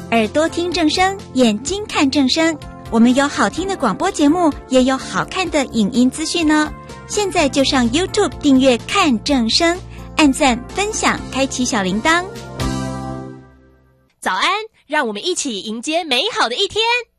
耳朵听正声，眼睛看正声。我们有好听的广播节目，也有好看的影音资讯呢。现在就上 YouTube 订阅看正声，按赞分享，开启小铃铛。 早安，让我们一起迎接美好的一天。